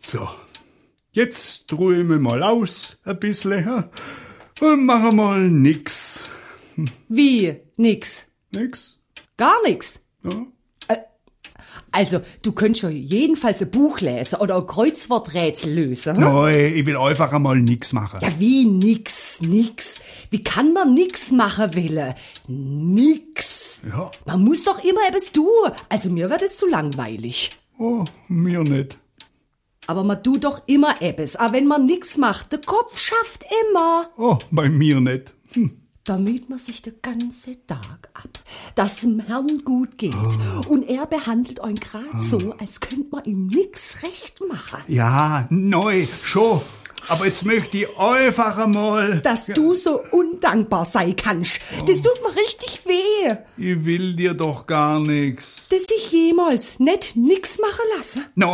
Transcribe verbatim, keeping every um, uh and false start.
So, jetzt ruhe ich mich mal aus, ein bisschen, ja, und mache mal nix. Wie? Nix? Nix? Gar nix? Ja. Also, du könntest ja jedenfalls ein Buch lesen oder ein Kreuzworträtsel lösen. Hm? Nein, ich will einfach einmal nix machen. Ja, wie nix, nix? Wie kann man nix machen wollen? Nix. Ja. Man muss doch immer etwas tun. Also mir wird es zu langweilig. Oh, mir nicht. Aber man tut doch immer etwas. Auch wenn man nix macht, der Kopf schafft immer. Oh, bei mir nicht. Hm. Da müht man sich den ganzen Tag ab, dass dem Herrn gut geht. Oh. Und er behandelt euch grad oh. so, als könnte man ihm nix recht machen. Ja, neu, schon. Aber jetzt möchte ich einfach einmal... Dass ja. du so undankbar sein kannst, oh. das tut mir richtig weh. Ich will dir doch gar nichts. Dass dich jemals nicht nix machen lassen. No.